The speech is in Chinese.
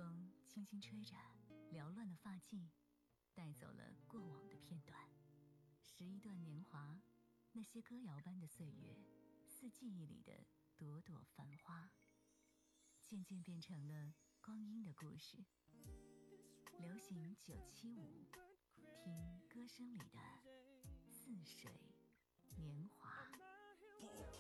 风轻轻吹着缭乱的发髻，带走了过往的片段，拾一段年华，那些歌谣般的岁月，似记忆里的朵朵繁花，渐渐变成了光阴的故事。流行975，听歌声里的似水年华。